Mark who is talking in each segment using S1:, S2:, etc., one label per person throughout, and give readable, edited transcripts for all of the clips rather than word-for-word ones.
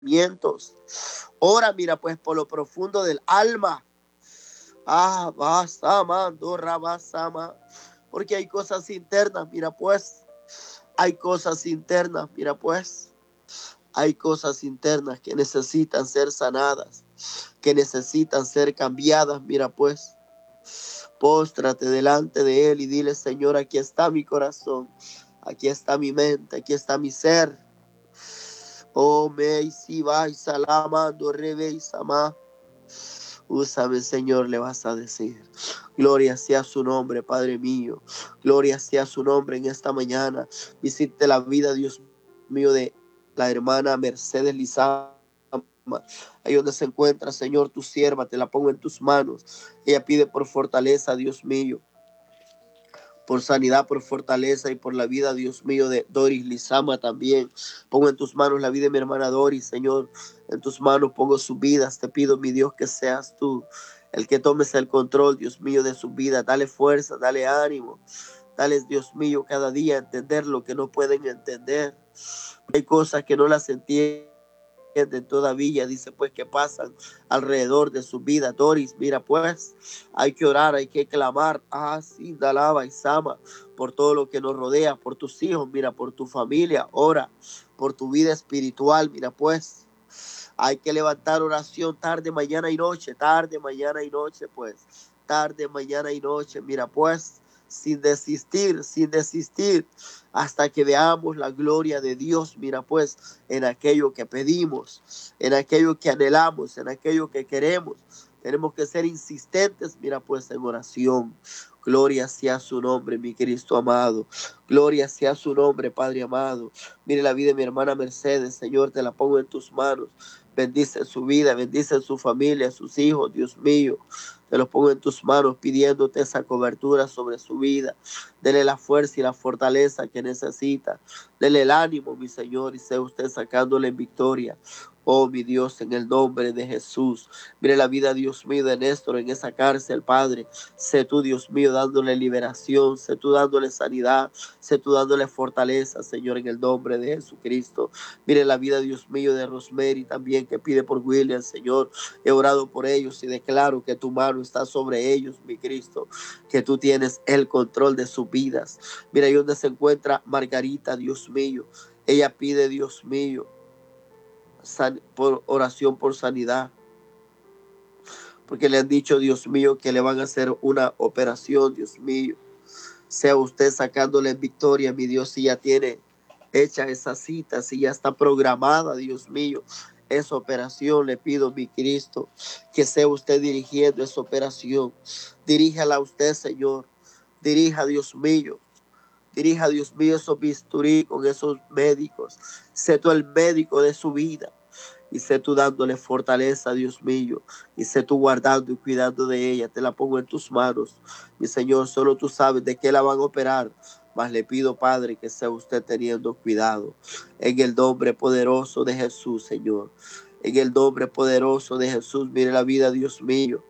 S1: Ora, mira, pues por lo profundo del alma. Ah, basama, dorra, basama. Porque hay cosas internas, mira, pues. Hay cosas internas, mira, pues. Hay cosas internas que necesitan ser sanadas, que necesitan ser cambiadas, mira, pues. Póstrate delante de Él y dile, Señor, aquí está mi corazón, aquí está mi mente, aquí está mi ser. Oh, me si va y salamando, rebe y sama. Úsame, Señor, le vas a decir. Gloria sea su nombre, Padre mío. Gloria sea su nombre en esta mañana. Visite la vida, Dios mío, de la hermana Mercedes Lizama. Ahí donde se encuentra, Señor, tu sierva, te la pongo en tus manos. Ella pide por fortaleza, Dios mío, por sanidad, por fortaleza y por la vida, Dios mío, de Doris Lizama también. Pongo en tus manos la vida de mi hermana Doris, Señor. En tus manos pongo sus vidas. Te pido, mi Dios, que seas tú el que tomes el control, Dios mío, de su vida. Dale fuerza, dale ánimo. Dale, Dios mío, cada día entender lo que no pueden entender. Hay cosas que no las entienden todavía, dice pues, que pasan alrededor de su vida. Doris, mira pues, hay que orar, hay que clamar, sí, dalaba y sama, por todo lo que nos rodea, por tus hijos, mira, por tu familia, ora, por tu vida espiritual, mira pues, hay que levantar oración tarde, mañana y noche, tarde, mañana y noche, pues, tarde, mañana y noche, mira pues, sin desistir, hasta que veamos la gloria de Dios, mira pues, en aquello que pedimos, en aquello que anhelamos, en aquello que queremos. Tenemos que ser insistentes, mira pues, en oración. Gloria sea su nombre, mi Cristo amado. Gloria sea su nombre, Padre amado. Mire la vida de mi hermana Mercedes, Señor, te la pongo en tus manos. Bendice su vida, bendice su familia, sus hijos, Dios mío. Te los pongo en tus manos pidiéndote esa cobertura sobre su vida. Dele la fuerza y la fortaleza que necesita. Dele el ánimo, mi Señor, y sea usted sacándole en victoria. Oh, mi Dios, en el nombre de Jesús. Mire la vida, Dios mío, de Néstor en esa cárcel, Padre. Sé tú, Dios mío, dándole liberación. Sé tú dándole sanidad. Sé tú dándole fortaleza, Señor, en el nombre de Jesucristo. Mire la vida, Dios mío, de Rosemary también, que pide por William, Señor. He orado por ellos y declaro que tu mano está sobre ellos, mi Cristo, que tú tienes el control de sus vidas. Mira ahí donde se encuentra Margarita, Dios mío. Ella pide, Dios mío, por oración por sanidad, porque le han dicho, Dios mío, que le van a hacer una operación, Dios mío. Sea usted sacándole en victoria, mi Dios, si ya tiene hecha esa cita, si ya está programada, Dios mío, esa operación. Le pido, mi Cristo, que sea usted dirigiendo esa operación. Diríjala a usted, Señor. Dirija, Dios mío. Dirija, Dios mío, esos bisturí con esos médicos. Sé tú el médico de su vida. Y sé tú dándole fortaleza, Dios mío. Y sé tú guardando y cuidando de ella. Te la pongo en tus manos. Mi Señor, solo tú sabes de qué la van a operar. Mas le pido, Padre, que sea usted teniendo cuidado. En el nombre poderoso de Jesús, Señor. En el nombre poderoso de Jesús. Mire la vida, Dios mío,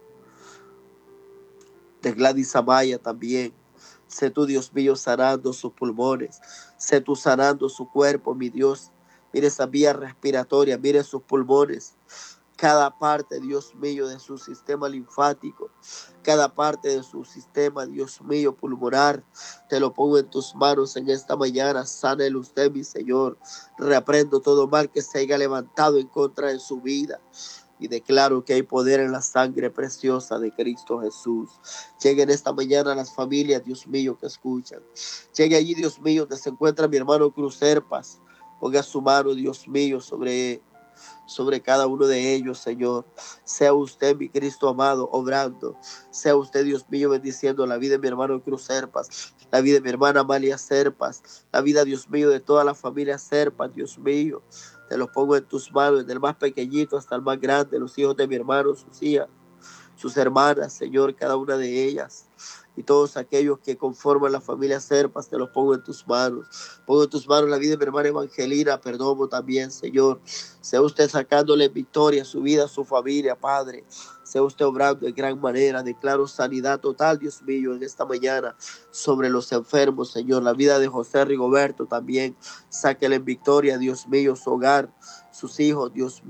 S1: de Gladys Amaya también. Sé tú, Dios mío, sanando sus pulmones. Sé tú sanando su cuerpo, mi Dios. Mire esa vía respiratoria, mire sus pulmones. Cada parte, Dios mío, de su sistema linfático. Cada parte de su sistema, Dios mío, pulmonar. Te lo pongo en tus manos en esta mañana. Sánelo usted, mi Señor. Reprendo todo mal que se haya levantado en contra de su vida. Y declaro que hay poder en la sangre preciosa de Cristo Jesús. Llegue en esta mañana a las familias, Dios mío, que escuchan. Llegue allí, Dios mío, donde se encuentra mi hermano Cruz Serpas. Ponga su mano, Dios mío, sobre cada uno de ellos, Señor. Sea usted, mi Cristo amado, obrando. Sea usted, Dios mío, bendiciendo la vida de mi hermano Cruz Serpas, la vida de mi hermana Amalia Serpas, la vida, Dios mío, de toda la familia Serpas, Dios mío. Te los pongo en tus manos, desde el más pequeñito hasta el más grande, los hijos de mi hermano, sus hijas, sus hermanas, Señor, cada una de ellas. y todos aquellos que conforman la familia Serpas, te los pongo en tus manos. Pongo en tus manos la vida de mi hermana Evangelina, Perdomo también, Señor. Sea usted sacándole victoria a su vida, a su familia, Padre. Sea usted obrando de gran manera. Declaro sanidad total, Dios mío, en esta mañana sobre los enfermos, Señor. La vida de José Rigoberto también. Sáquele en victoria, Dios mío, su hogar, sus hijos, Dios mío.